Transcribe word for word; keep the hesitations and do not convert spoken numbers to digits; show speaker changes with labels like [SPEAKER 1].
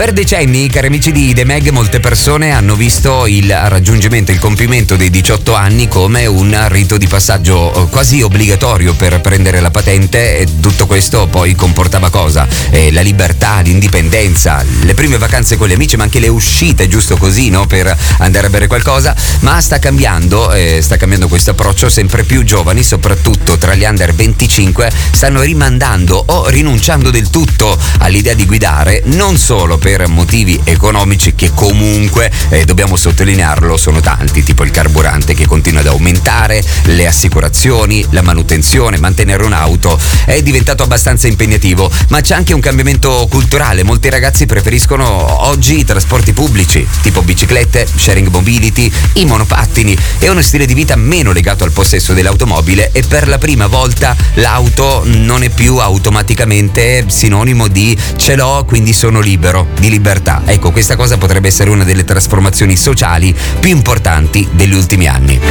[SPEAKER 1] Per decenni, cari amici di The Mag, molte persone hanno visto il raggiungimento, il compimento dei diciotto anni come un rito di passaggio quasi obbligatorio per prendere la patente, e tutto questo poi comportava cosa? Eh, la libertà, l'indipendenza, le prime vacanze con gli amici, ma anche le uscite, giusto così, no? Per andare a bere qualcosa. Ma sta cambiando, eh, sta cambiando questo approccio. Sempre più giovani, soprattutto tra gli under venticinque, stanno rimandando o rinunciando del tutto all'idea di guidare, non solo per motivi economici, che comunque eh, dobbiamo sottolinearlo, sono tanti, tipo il carburante che continua ad aumentare, le assicurazioni, la manutenzione, mantenere un'auto è diventato abbastanza impegnativo, ma c'è anche un cambiamento culturale. Molti ragazzi preferiscono oggi i trasporti pubblici, tipo biciclette, sharing mobility, i monopattini, e uno stile di vita meno legato al possesso dell'automobile, e per la prima volta l'auto non è più automaticamente sinonimo di ce l'ho quindi sono libero, di libertà. Ecco, questa cosa potrebbe essere una delle trasformazioni sociali più importanti degli ultimi anni.